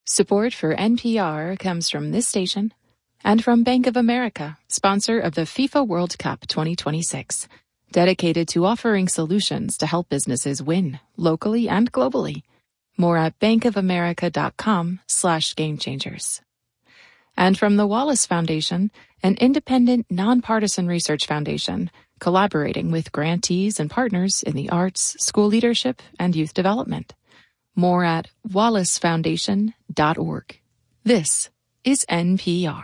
Support for NPR comes from this station and from Bank of America, sponsor of the FIFA World Cup 2026, dedicated to offering solutions to help businesses win locally and globally. More at bankofamerica.com/gamechangers. And from the Wallace Foundation, an independent, nonpartisan research foundation collaborating with grantees and partners in the arts, school leadership, and youth development. More at wallacefoundation.org. This is NPR.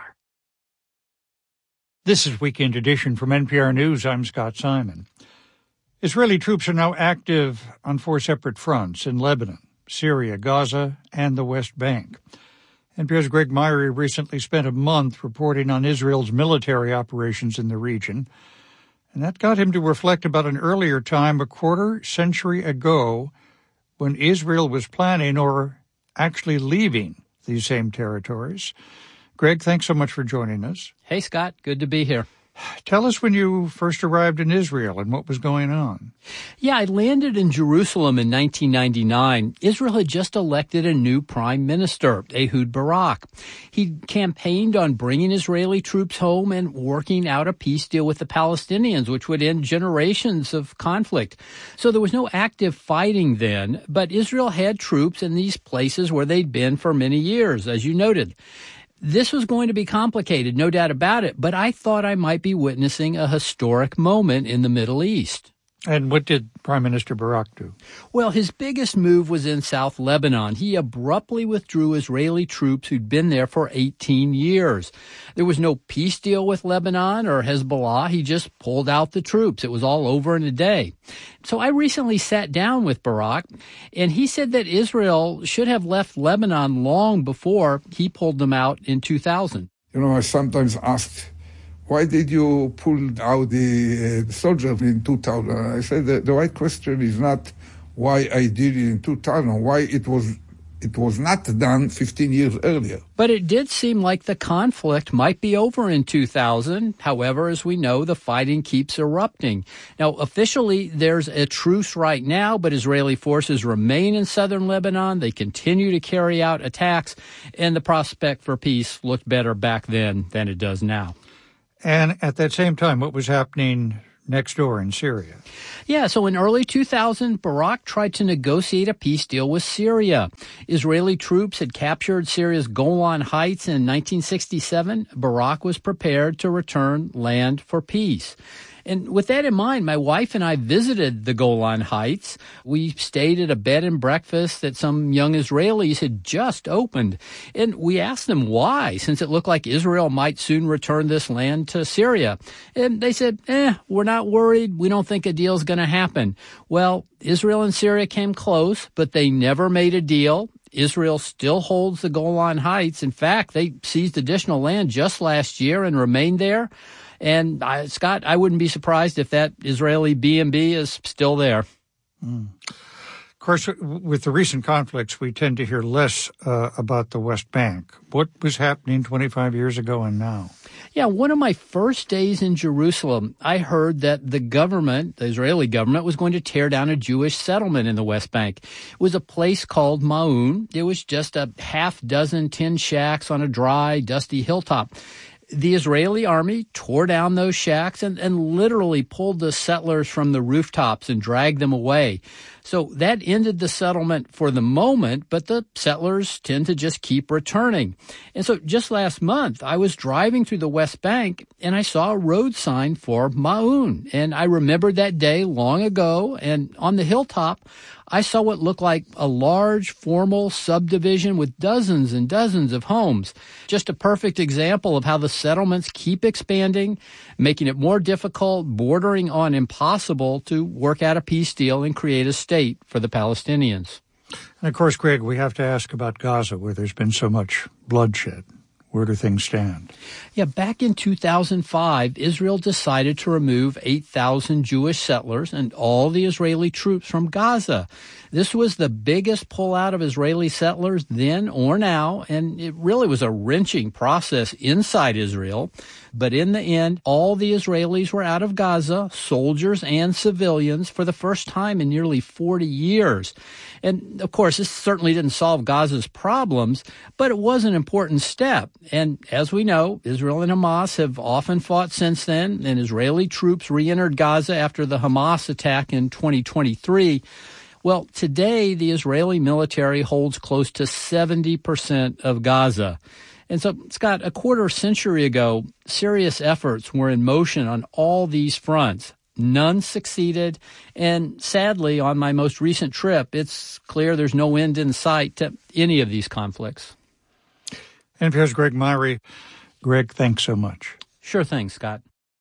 This is Weekend Edition from NPR News. I'm Scott Simon. Israeli troops are now active on 4 separate fronts in Lebanon, Syria, Gaza, and the West Bank. NPR's Greg Myrie recently spent a month reporting on Israel's military operations in the region, and that got him to reflect about an earlier time, a quarter century ago, when Israel was planning or actually leaving these same territories. Greg, thanks so much for joining us. Hey, Scott. Good to be here. Tell us when you first arrived in Israel and what was going on. Yeah, I landed in Jerusalem in 1999. Israel had just elected a new prime minister, Ehud Barak. He campaigned on bringing Israeli troops home and working out a peace deal with the Palestinians, which would end generations of conflict. So there was no active fighting then, but Israel had troops in these places where they'd been for many years, as you noted. This was going to be complicated, no doubt about it, but I thought I might be witnessing a historic moment in the Middle East. And what did Prime Minister Barak do? Well, his biggest move was in South Lebanon. He abruptly withdrew Israeli troops who'd been there for 18 years. There was no peace deal with Lebanon or Hezbollah. He just pulled out the troops. It was all over in a day. So I recently sat down with Barak, and he said that Israel should have left Lebanon long before he pulled them out in 2000. You know, I sometimes asked, why did you pull out the soldiers in 2000? I said the right question is not why I did it in 2000, why it was not done 15 years earlier. But it did seem like the conflict might be over in 2000. However, as we know, the fighting keeps erupting. Now, officially, there's a truce right now, but Israeli forces remain in southern Lebanon. They continue to carry out attacks, and the prospect for peace looked better back then than it does now. And at that same time, what was happening next door in Syria? Yeah, so in early 2000, Barak tried to negotiate a peace deal with Syria. Israeli troops had captured Syria's Golan Heights in 1967. Barak was prepared to return land for peace. And with that in mind, my wife and I visited the Golan Heights. We stayed at a bed and breakfast that some young Israelis had just opened. And we asked them why, since it looked like Israel might soon return this land to Syria. And they said, we're not worried. We don't think a deal's going to happen. Well, Israel and Syria came close, but they never made a deal. Israel still holds the Golan Heights. In fact, they seized additional land just last year and remained there. And, Scott, I wouldn't be surprised if that Israeli B&B is still there. Of course, with the recent conflicts, we tend to hear less about the West Bank. What was happening 25 years ago and now? Yeah, one of my first days in Jerusalem, I heard that the Israeli government, was going to tear down a Jewish settlement in the West Bank. It was a place called Ma'un. It was just a half dozen tin shacks on a dry, dusty hilltop. The Israeli army tore down those shacks and literally pulled the settlers from the rooftops and dragged them away. So that ended the settlement for the moment, but the settlers tend to just keep returning. And so just last month, I was driving through the West Bank and I saw a road sign for Ma'un. And I remembered that day long ago, and on the hilltop, I saw what looked like a large, formal subdivision with dozens and dozens of homes. Just a perfect example of how the settlements keep expanding, making it more difficult, bordering on impossible to work out a peace deal and create a state for the Palestinians. And of course, Greg, we have to ask about Gaza, where there's been so much bloodshed. Where do things stand? Yeah, back in 2005, Israel decided to remove 8,000 Jewish settlers and all the Israeli troops from Gaza. This was the biggest pullout of Israeli settlers then or now, and it really was a wrenching process inside Israel. But in the end, all the Israelis were out of Gaza, soldiers and civilians, for the first time in nearly 40 years. And, of course, this certainly didn't solve Gaza's problems, but it was an important step. And as we know, Israel and Hamas have often fought since then, and Israeli troops re-entered Gaza after the Hamas attack in 2023. Well, today, the Israeli military holds close to 70% of Gaza. And so, Scott, a quarter century ago, serious efforts were in motion on all these fronts. None succeeded. And sadly, on my most recent trip, it's clear there's no end in sight to any of these conflicts. NPR's Greg Myre. Greg, thanks so much. Sure thing, Scott.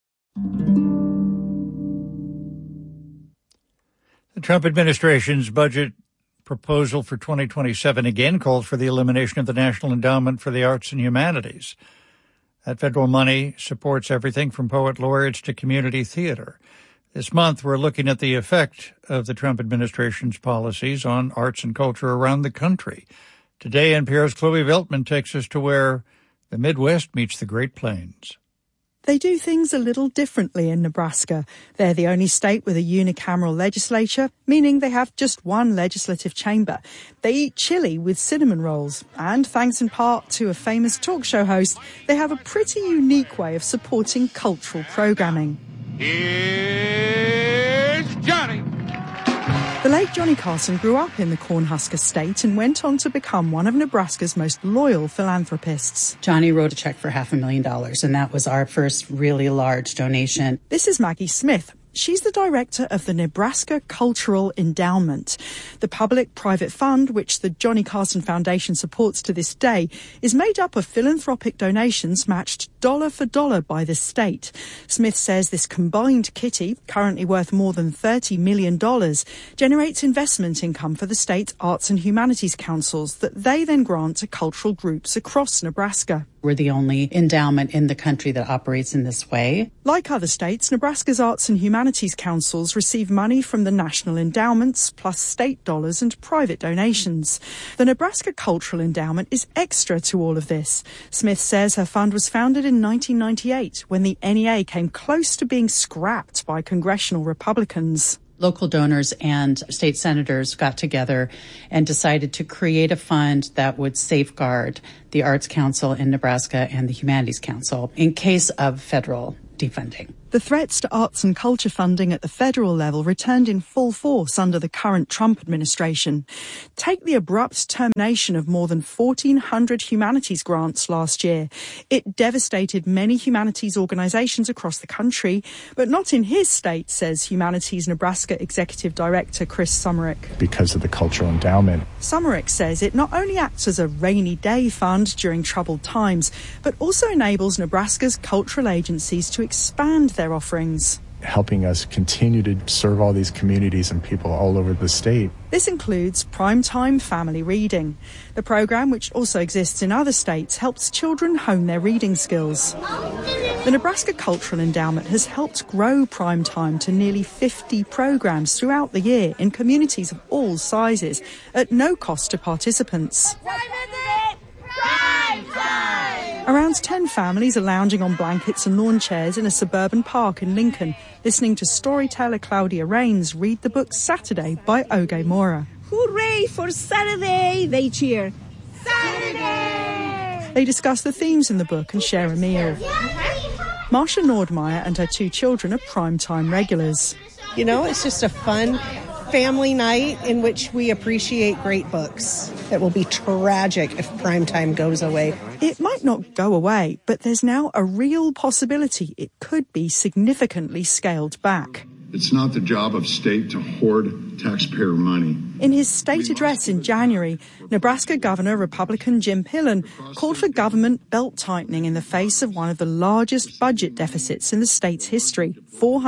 The Trump administration's budget proposal for 2027 again calls for the elimination of the National Endowment for the Arts and Humanities. That federal money supports everything from poet laureates to community theater. This month, we're looking at the effect of the Trump administration's policies on arts and culture around the country. Today, NPR's Chloe Veltman takes us to where the Midwest meets the Great Plains. They do things a little differently in Nebraska. They're the only state with a unicameral legislature, meaning they have just one legislative chamber. They eat chili with cinnamon rolls. And thanks in part to a famous talk show host, they have a pretty unique way of supporting cultural programming. Here's Johnny. The late Johnny Carson grew up in the Cornhusker State and went on to become one of Nebraska's most loyal philanthropists. Johnny wrote a check for $500,000, and that was our first really large donation. This is Maggie Smith. She's the director of the Nebraska Cultural Endowment. The public-private fund, which the Johnny Carson Foundation supports to this day, is made up of philanthropic donations matched dollar for dollar by the state. Smith says this combined kitty, currently worth more than $30 million, generates investment income for the state's arts and humanities councils that they then grant to cultural groups across Nebraska. We're the only endowment in the country that operates in this way. Like other states, Nebraska's arts and humanities councils receive money from the national endowments, plus state dollars and private donations. The Nebraska Cultural Endowment is extra to all of this. Smith says her fund was founded in 1998 when the NEA came close to being scrapped by congressional Republicans. Local donors and state senators got together and decided to create a fund that would safeguard the Arts Council in Nebraska and the Humanities Council in case of federal defunding. The threats to arts and culture funding at the federal level returned in full force under the current Trump administration. Take the abrupt termination of more than 1,400 humanities grants last year. It devastated many humanities organizations across the country, but not in his state, says Humanities Nebraska Executive Director Chris Summerick. Because of the cultural endowment. Summerick says it not only acts as a rainy day fund during troubled times, but also enables Nebraska's cultural agencies to expand their offerings, helping us continue to serve all these communities and people all over the state. This includes Primetime Family Reading. The program, which also exists in other states, helps children hone their reading skills. The Nebraska Cultural Endowment has helped grow Primetime to nearly 50 programs throughout the year in communities of all sizes at no cost to participants. Around 10 families are lounging on blankets and lawn chairs in a suburban park in Lincoln, listening to storyteller Claudia Rains read the book Saturday by Oge Mora. Hooray for Saturday, they cheer. Saturday! They discuss the themes in the book and share a meal. Marsha Nordmeyer and her 2 children are primetime regulars. You know, it's just a fun family night in which we appreciate great books. It will be tragic if primetime goes away. It might not go away, but there's now a real possibility it could be significantly scaled back. It's not the job of state to hoard taxpayer money. In his state address in January, Nebraska Governor Republican Jim Pillen called for government belt-tightening in the face of one of the largest budget deficits in the state's history,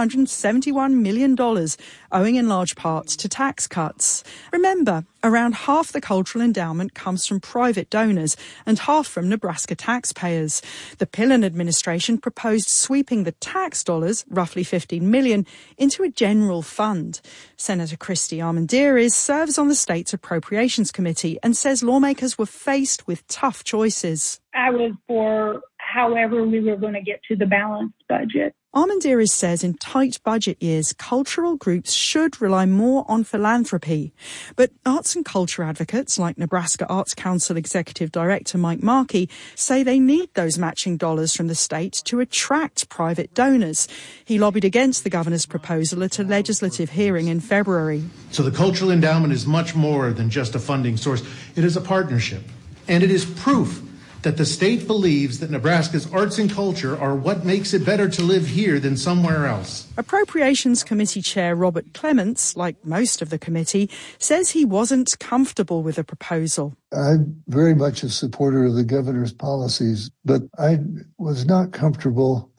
$471 million, owing in large part to tax cuts. Remember, around half the cultural endowment comes from private donors and half from Nebraska taxpayers. The Pillen administration proposed sweeping the tax dollars, roughly $15 million, into a general fund. Senator Christy Armendariz serves on the state's Appropriations Committee and says lawmakers were faced with tough choices. I was for however we were going to get to the balanced budget. Armendariz says in tight budget years, cultural groups should rely more on philanthropy. But arts and culture advocates like Nebraska Arts Council Executive Director Mike Markey say they need those matching dollars from the state to attract private donors. He lobbied against the governor's proposal at a legislative hearing in February. So the cultural endowment is much more than just a funding source. It is a partnership, and it is proof that the state believes that Nebraska's arts and culture are what makes it better to live here than somewhere else. Appropriations Committee Chair Robert Clements, like most of the committee, says he wasn't comfortable with the proposal. I'm very much a supporter of the governor's policies, but I was not comfortable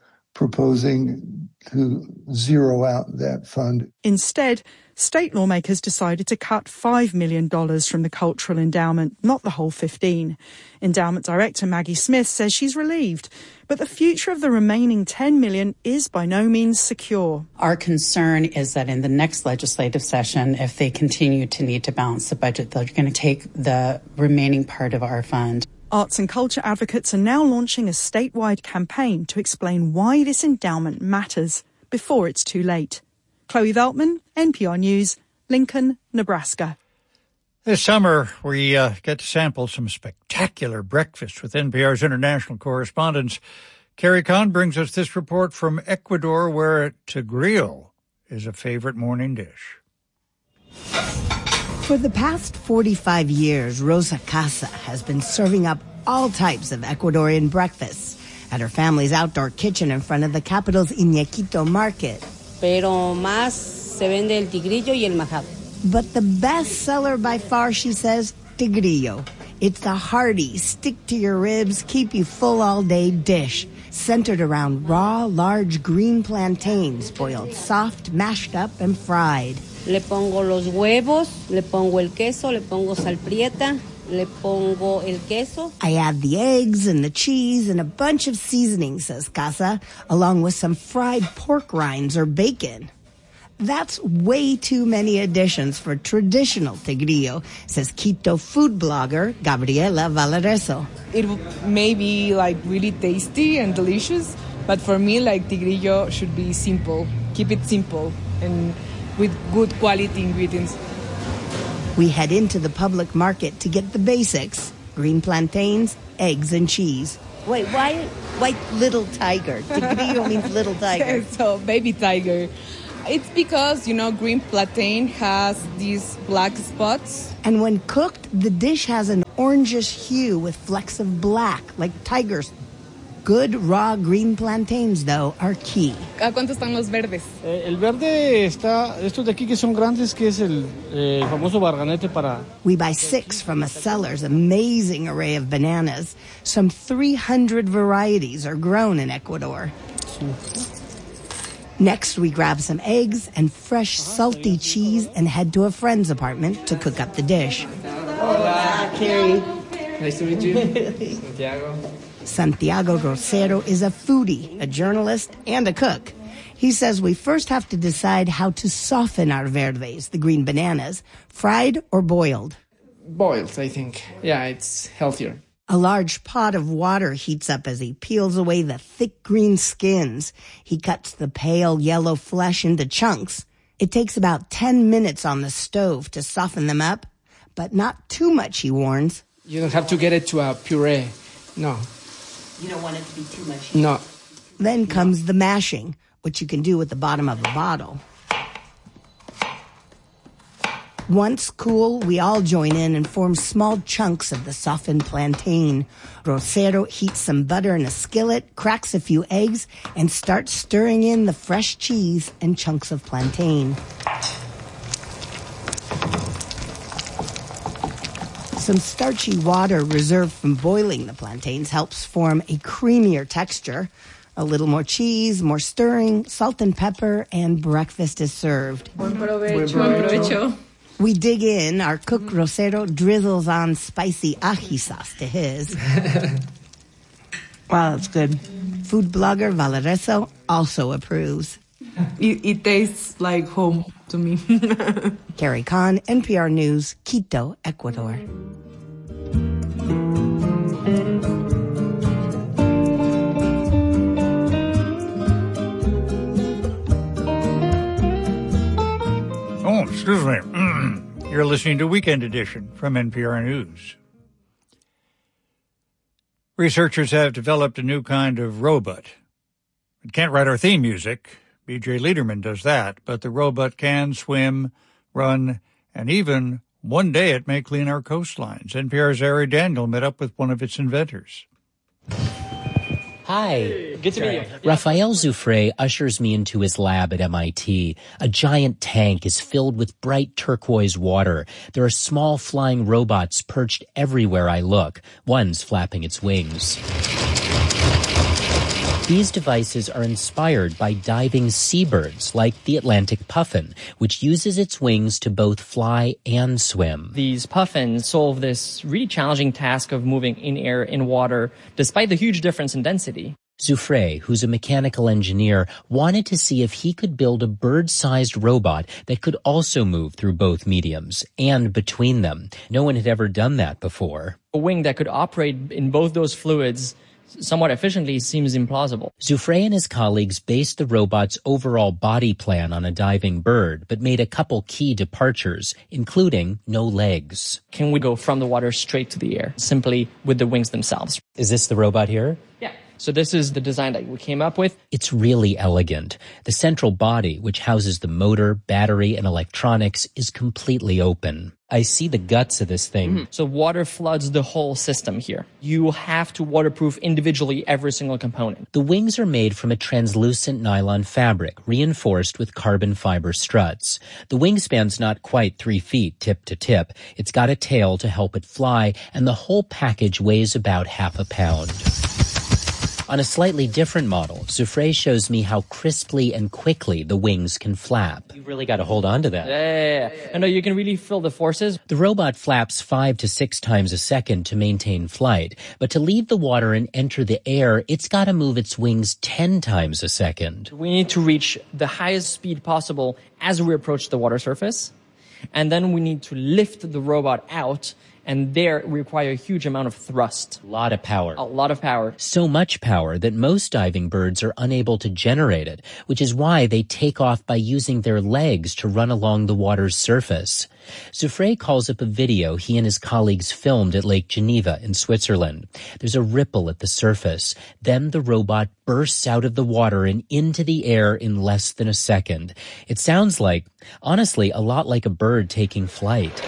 proposing to zero out that fund. Instead, state lawmakers decided to cut $5 million from the cultural endowment, not the whole 15. Endowment Director Maggie Smith says she's relieved, but the future of the remaining $10 million is by no means secure. Our concern is that in the next legislative session, if they continue to need to balance the budget, they're going to take the remaining part of our fund. Arts and culture advocates are now launching a statewide campaign to explain why this endowment matters before it's too late. Chloe Veltman, NPR News, Lincoln, Nebraska. This summer, we get to sample some spectacular breakfasts with NPR's international correspondents. Carrie Kahn brings us this report from Ecuador, where tigrillo is a favorite morning dish. For the past 45 years, Rosa Casa has been serving up all types of Ecuadorian breakfasts at her family's outdoor kitchen in front of the capital's Iñequito market. Pero más se vende el tigrillo y el majado. But the best seller by far, she says, tigrillo. It's a hearty, stick-to-your-ribs, keep-you-full-all-day dish centered around raw, large green plantains, boiled soft, mashed up, and fried. Le pongo los huevos, le pongo el queso, le pongo sal prieta, le pongo el queso. I add the eggs and the cheese and a bunch of seasonings, says Casa, along with some fried pork rinds or bacon. That's way too many additions for traditional tigrillo, says Quito food blogger Gabriela Valareso. It may be really tasty and delicious, but for me, tigrillo should be simple. Keep it simple and with good quality ingredients. We head into the public market to get the basics: green plantains, eggs, and cheese. Wait, why little tiger? Tigrillo means little tiger. So baby tiger. It's because, green plantain has these black spots. And when cooked, the dish has an orangish hue with flecks of black, like tigers. Good raw green plantains, though, are key. ¿A cuánto están los verdes? El verde está, estos de aquí que son grandes, que es el famoso barganete para... We buy 6 from a seller's amazing array of bananas. Some 300 varieties are grown in Ecuador. Next, we grab some eggs and fresh, salty cheese and head to a friend's apartment to cook up the dish. Hola, Carrie. Nice to meet you. Santiago. Santiago Grosero is a foodie, a journalist, and a cook. He says we first have to decide how to soften our verdes, the green bananas, fried or boiled. Boiled, I think. Yeah, it's healthier. A large pot of water heats up as he peels away the thick green skins. He cuts the pale yellow flesh into chunks. It takes about 10 minutes on the stove to soften them up, but not too much, he warns. You don't have to get it to a puree. No. You don't want it to be too much? No. Then comes the mashing, which you can do with the bottom of a bottle. Once cool, we all join in and form small chunks of the softened plantain. Grosero heats some butter in a skillet, cracks a few eggs, and starts stirring in the fresh cheese and chunks of plantain. Some starchy water reserved from boiling the plantains helps form a creamier texture. A little more cheese, more stirring, salt and pepper, and breakfast is served. Buen provecho. Buen provecho. We dig in. Our cook Rosero drizzles on spicy ají sauce to his. Wow, that's good. Food blogger Valereso also approves. It tastes like home to me. Carrie Kahn, NPR News, Quito, Ecuador. Oh, excuse me. You're listening to Weekend Edition from NPR News. Researchers have developed a new kind of robot. It can't write our theme music. B.J. Liederman does that. But the robot can swim, run, and even one day it may clean our coastlines. NPR's Ari Daniel met up with one of its inventors. Hi. Good to meet you. Raphael Zufre ushers me into his lab at MIT. A giant tank is filled with bright turquoise water. There are small flying robots perched everywhere I look. One's flapping its wings. These devices are inspired by diving seabirds like the Atlantic puffin, which uses its wings to both fly and swim. These puffins solve this really challenging task of moving in air, in water, despite the huge difference in density. Zufre, who's a mechanical engineer, wanted to see if he could build a bird-sized robot that could also move through both mediums and between them. No one had ever done that before. A wing that could operate in both those fluids somewhat efficiently seems implausible. Zufre and his colleagues based the robot's overall body plan on a diving bird, but made a couple key departures, including no legs. Can we go from the water straight to the air, simply with the wings themselves? Is this the robot here? Yeah. So this is the design that we came up with. It's really elegant. The central body, which houses the motor, battery, and electronics, is completely open. I see the guts of this thing. Mm-hmm. So water floods the whole system here. You have to waterproof individually every single component. The wings are made from a translucent nylon fabric, reinforced with carbon fiber struts. The wingspan's not quite 3 feet tip to tip. It's got a tail to help it fly, and the whole package weighs about half a pound. On a slightly different model, Zufre shows me how crisply and quickly the wings can flap. You really got to hold on to that. Yeah. And you can really feel the forces. The robot flaps 5 to 6 times a second to maintain flight, but to leave the water and enter the air, it's got to move its wings 10 times a second. We need to reach the highest speed possible as we approach the water surface, and then we need to lift the robot out. And there we require a huge amount of thrust. A lot of power. A lot of power. So much power that most diving birds are unable to generate it, which is why they take off by using their legs to run along the water's surface. Zufre calls up a video he and his colleagues filmed at Lake Geneva in Switzerland. There's a ripple at the surface. Then the robot bursts out of the water and into the air in less than a second. It sounds like, honestly, a lot like a bird taking flight.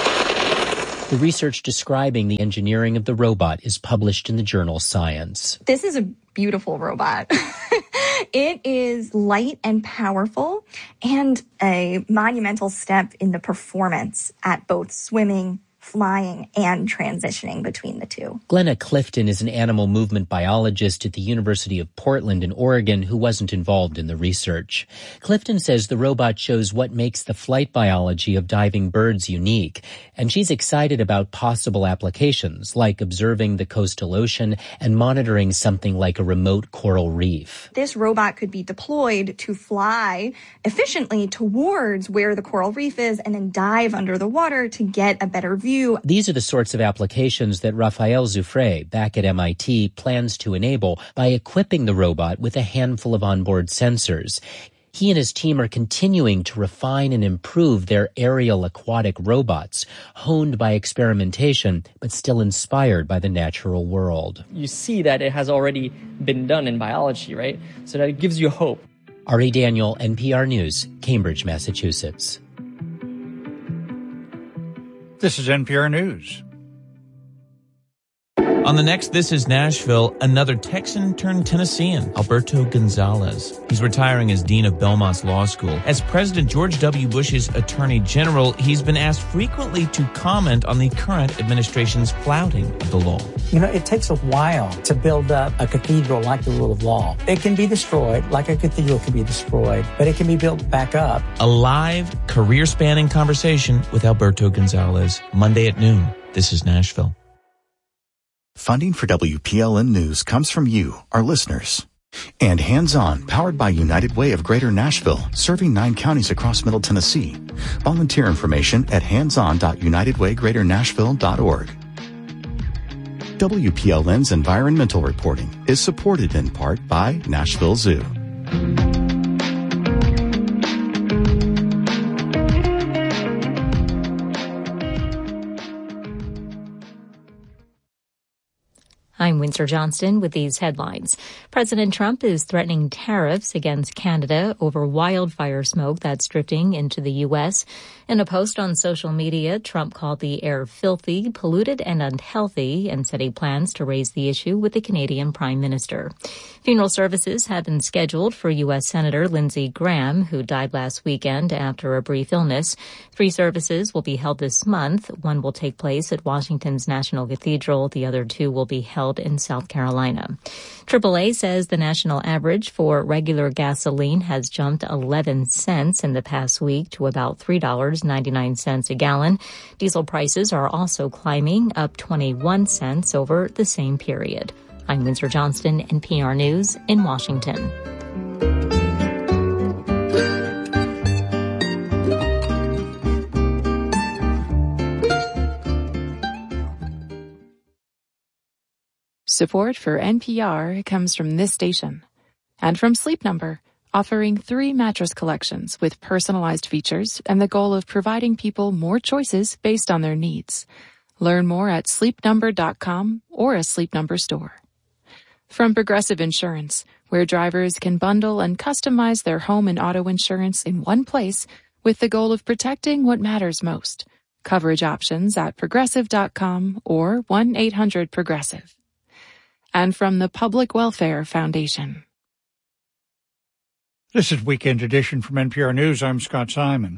The research describing the engineering of the robot is published in the journal Science. This is a beautiful robot. It is light and powerful and a monumental step in the performance at both swimming, flying, and transitioning between the two. Glenna Clifton is an animal movement biologist at the University of Portland in Oregon who wasn't involved in the research. Clifton says the robot shows what makes the flight biology of diving birds unique, and she's excited about possible applications like observing the coastal ocean and monitoring something like a remote coral reef. This robot could be deployed to fly efficiently towards where the coral reef is and then dive under the water to get a better view. These are the sorts of applications that Raphael Zufre, back at MIT, plans to enable by equipping the robot with a handful of onboard sensors. He and his team are continuing to refine and improve their aerial aquatic robots, honed by experimentation, but still inspired by the natural world. You see that it has already been done in biology, right? So that it gives you hope. Ari Daniel, NPR News, Cambridge, Massachusetts. This is NPR News. On the next This Is Nashville, another Texan turned Tennessean, Alberto Gonzalez. He's retiring as Dean of Belmont's Law School. As President George W. Bush's Attorney General, he's been asked frequently to comment on the current administration's flouting of the law. You know, it takes a while to build up a cathedral like the rule of law. It can be destroyed, like a cathedral can be destroyed, but it can be built back up. A live, career-spanning conversation with Alberto Gonzalez, Monday at noon. This is Nashville. Funding for WPLN News comes from you, our listeners. And Hands On, powered by United Way of Greater Nashville, serving 9 counties across Middle Tennessee. Volunteer information at handson.unitedwaygreaternashville.org. WPLN's environmental reporting is supported in part by Nashville Zoo. I'm Winsor Johnston with these headlines. President Trump is threatening tariffs against Canada over wildfire smoke that's drifting into the U.S. In a post on social media, Trump called the air filthy, polluted, and unhealthy and said he plans to raise the issue with the Canadian Prime Minister. Funeral services have been scheduled for U.S. Senator Lindsey Graham, who died last weekend after a brief illness. 3 services will be held this month. One will take place at Washington's National Cathedral. The other 2 will be held in South Carolina. AAA says the national average for regular gasoline has jumped 11 cents in the past week to about $3.99 a gallon. Diesel prices are also climbing, up 21 cents over the same period. I'm Winsor Johnston, NPR News in Washington. Support for NPR comes from this station and from Sleep Number, offering 3 mattress collections with personalized features and the goal of providing people more choices based on their needs. Learn more at sleepnumber.com or a Sleep Number store. From Progressive Insurance, where drivers can bundle and customize their home and auto insurance in one place with the goal of protecting what matters most. Coverage options at progressive.com or 1-800-PROGRESSIVE. And from the Public Welfare Foundation. This is Weekend Edition from NPR News. I'm Scott Simon.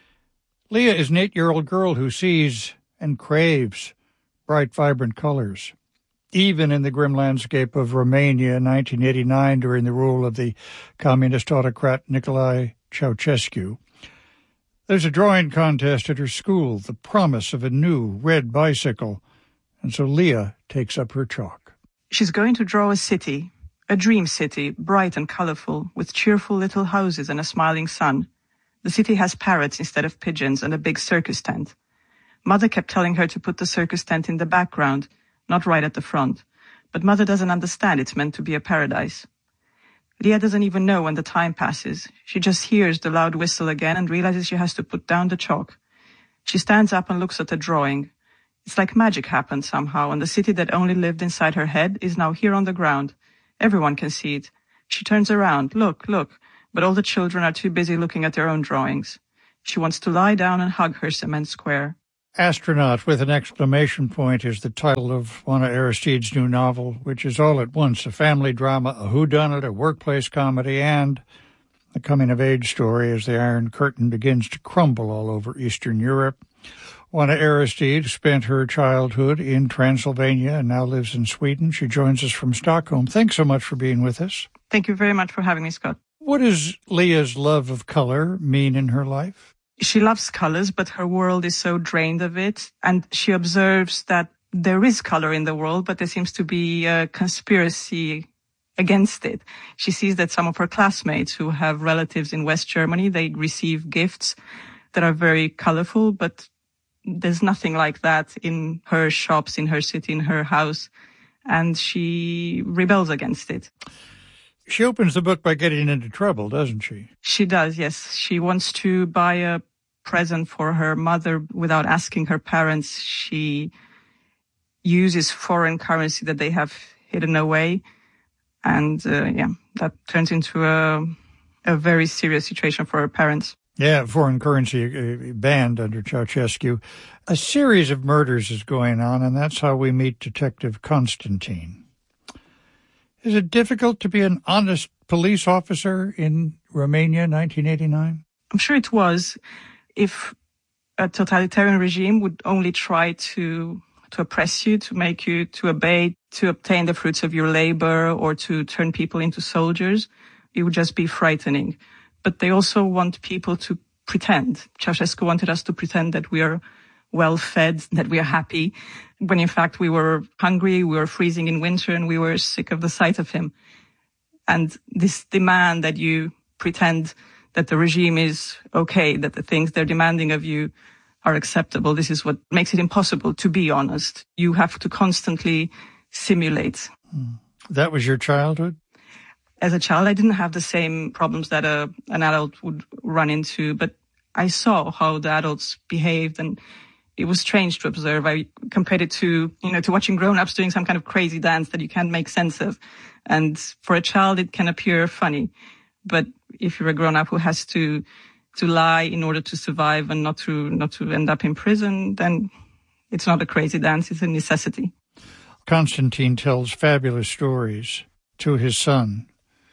Leah is an 8-year-old girl who sees and craves bright, vibrant colors. Even in the grim landscape of Romania in 1989 during the rule of the communist autocrat Nicolae Ceausescu. There's a drawing contest at her school, the promise of a new red bicycle, and so Leah takes up her chalk. She's going to draw a city, a dream city, bright and colorful, with cheerful little houses and a smiling sun. The city has parrots instead of pigeons and a big circus tent. Mother kept telling her to put the circus tent in the background, not right at the front. But Mother doesn't understand it's meant to be a paradise. Leah doesn't even know when the time passes. She just hears the loud whistle again and realizes she has to put down the chalk. She stands up and looks at the drawing. It's like magic happened somehow, and the city that only lived inside her head is now here on the ground. Everyone can see it. She turns around. Look, look. But all the children are too busy looking at their own drawings. She wants to lie down and hug her cement square. Astronaut with an exclamation point is the title of Juana Aristide's new novel, which is all at once a family drama, a whodunit, a workplace comedy, and a coming-of-age story as the Iron Curtain begins to crumble all over Eastern Europe. Juana Aristide spent her childhood in Transylvania and now lives in Sweden. She joins us from Stockholm. Thanks so much for being with us. Thank you very much for having me, Scott. What does Leah's love of color mean in her life? She loves colors, but her world is so drained of it. And she observes that there is color in the world, but there seems to be a conspiracy against it. She sees that some of her classmates who have relatives in West Germany, they receive gifts that are very colorful, but there's nothing like that in her shops, in her city, in her house, and she rebels against it. She opens the book by getting into trouble, doesn't she? She does, yes. She wants to buy a present for her mother without asking her parents. She uses foreign currency that they have hidden away, and that turns into a very serious situation for her parents. Yeah, foreign currency banned under Ceausescu. A series of murders is going on, and that's how we meet Detective Constantine. Is it difficult to be an honest police officer in Romania, 1989? I'm sure it was. If a totalitarian regime would only try to oppress you, to make you to obey, to obtain the fruits of your labor, or to turn people into soldiers, it would just be frightening. But they also want people to pretend. Ceausescu wanted us to pretend that we are well fed, that we are happy, when in fact we were hungry, we were freezing in winter, and we were sick of the sight of him. And this demand that you pretend that the regime is okay, that the things they're demanding of you are acceptable, this is what makes it impossible to be honest. You have to constantly simulate. That was your childhood? As a child, I didn't have the same problems that an adult would run into, but I saw how the adults behaved, and it was strange to observe. I compared it to watching grown-ups doing some kind of crazy dance that you can't make sense of. And for a child, it can appear funny. But if you're a grown-up who has to lie in order to survive and not to end up in prison, then it's not a crazy dance, it's a necessity. Constantine tells fabulous stories to his son.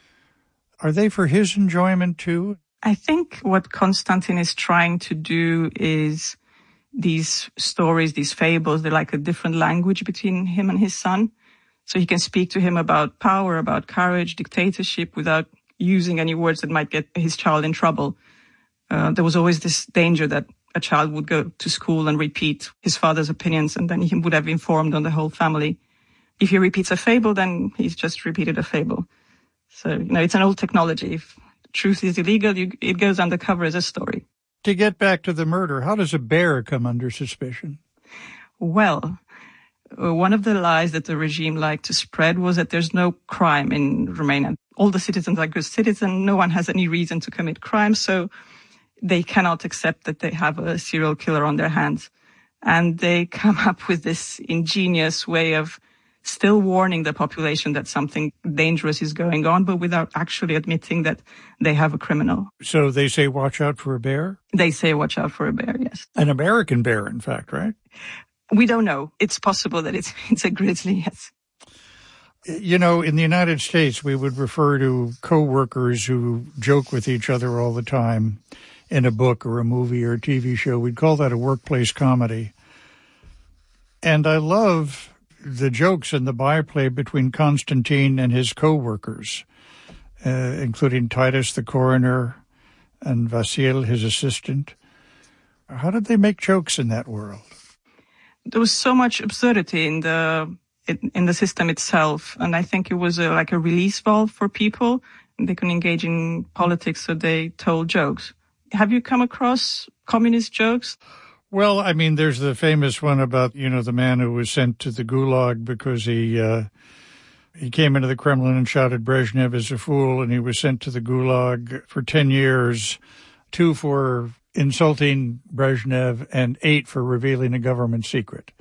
Are they for his enjoyment too? I think what Constantine is trying to do is these stories, these fables, they're like a different language between him and his son. So he can speak to him about power, about courage, dictatorship, without using any words that might get his child in trouble. There was always this danger that a child would go to school and repeat his father's opinions, and then he would have informed on the whole family. If he repeats a fable, then he's just repeated a fable. So, it's an old technology. If truth is illegal, it goes undercover as a story. To get back to the murder, how does a bear come under suspicion? Well, one of the lies that the regime liked to spread was that there's no crime in Romania. All the citizens are good citizens. No one has any reason to commit crime, so they cannot accept that they have a serial killer on their hands. And they come up with this ingenious way of still warning the population that something dangerous is going on, but without actually admitting that they have a criminal. So they say, watch out for a bear? They say, watch out for a bear, yes. An American bear, in fact, right? We don't know. It's possible that it's a grizzly, yes. In the United States, we would refer to coworkers who joke with each other all the time in a book or a movie or a TV show. We'd call that a workplace comedy. And I love the jokes and the byplay between Constantine and his co-workers, including Titus, the coroner, and Vasil, his assistant. How did they make jokes in that world? There was so much absurdity in the system itself, and I think it was like a release valve for people. They couldn't engage in politics, so they told jokes. Have you come across communist jokes? Well, I mean, there's the famous one about, the man who was sent to the Gulag because he came into the Kremlin and shouted Brezhnev is a fool, and he was sent to the Gulag for 10 years, 2 for insulting Brezhnev and 8 for revealing a government secret.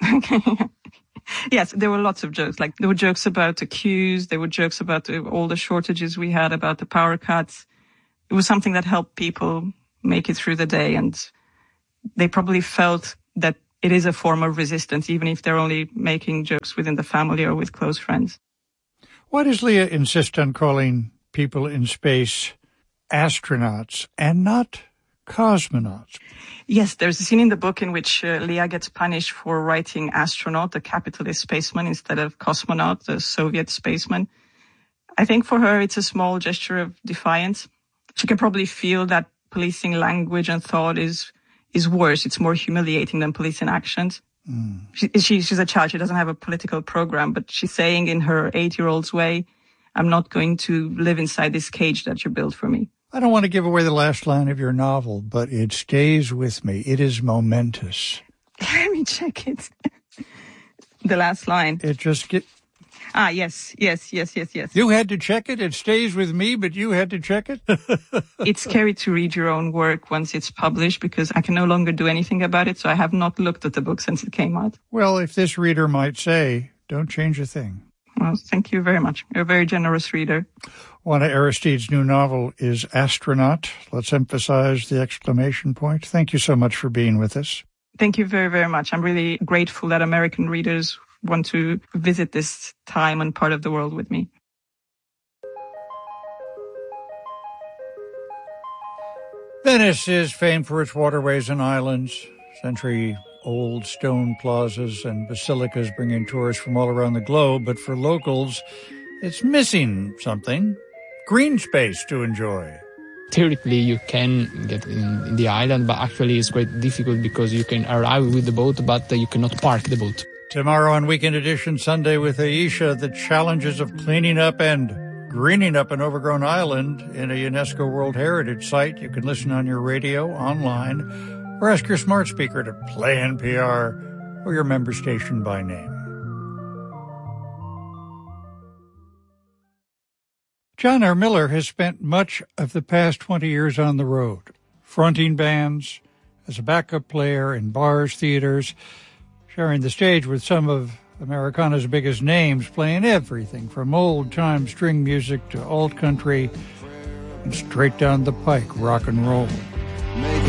Yes, there were lots of jokes. Like, there were jokes about the queues, there were jokes about all the shortages we had, about the power cuts. It was something that helped people make it through the day, and they probably felt that it is a form of resistance, even if they're only making jokes within the family or with close friends. Why does Leah insist on calling people in space astronauts and not cosmonauts? Yes, there's a scene in the book in which Leah gets punished for writing astronaut, the capitalist spaceman, instead of cosmonaut, the Soviet spaceman. I think for her it's a small gesture of defiance. She can probably feel that policing language and thought is worse. It's more humiliating than policing actions. She's a child. She doesn't have a political program, but she's saying in her 8-year-old's way, I'm not going to live inside this cage that you built for me. I don't want to give away the last line of your novel, but it stays with me. It is momentous. Let me check it. The last line. It just Yes. You had to check it? It stays with me, but you had to check it? It's scary to read your own work once it's published because I can no longer do anything about it, so I have not looked at the book since it came out. Well, if this reader might say, don't change a thing. Well, thank you very much. You're a very generous reader. Juana Aristide's new novel is Astronaut. Let's emphasize the exclamation point. Thank you so much for being with us. Thank you very, very much. I'm really grateful that American readers want to visit this time and part of the world with me. Venice is famed for its waterways and islands. Century-old stone plazas and basilicas bring in tourists from all around the globe, but for locals, it's missing something. Green space to enjoy. Theoretically, you can get in the island, but actually it's quite difficult because you can arrive with the boat, but you cannot park the boat. Tomorrow on Weekend Edition Sunday with Aisha, the challenges of cleaning up and greening up an overgrown island in a UNESCO World Heritage Site. You can listen on your radio, online, or ask your smart speaker to play NPR or your member station by name. John R. Miller has spent much of the past 20 years on the road, fronting bands, as a backup player in bars, theaters, sharing the stage with some of Americana's biggest names, playing everything from old-time string music to alt country and straight down the pike rock and roll.